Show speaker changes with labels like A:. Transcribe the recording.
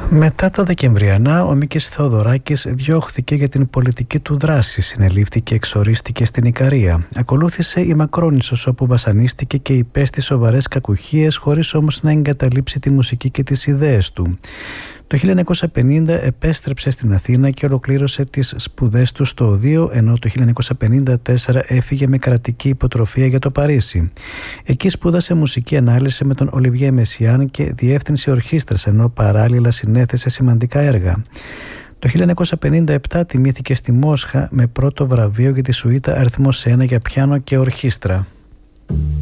A: Μετά τα Δεκεμβριανά, ο Μίκης Θεοδωράκης διώχθηκε για την πολιτική του δράση, συνελήφθη και εξορίστηκε στην Ικαρία. Ακολούθησε η Μακρόνισσος, όπου βασανίστηκε και υπέστη σοβαρές κακουχίες, χωρίς όμως να εγκαταλείψει τη μουσική και τις ιδέες του. Το 1950 επέστρεψε στην Αθήνα και ολοκλήρωσε τις σπουδές του στο Οδείο, ενώ το 1954 έφυγε με κρατική υποτροφία για το Παρίσι. Εκεί σπούδασε μουσική ανάλυση με τον Ολιβιέ Μεσιάν και διεύθυνση ορχήστρας, ενώ παράλληλα συνέθεσε σημαντικά έργα. Το 1957 τιμήθηκε στη Μόσχα με πρώτο βραβείο για τη σουίτα αριθμός 1 για πιάνο και ορχήστρα.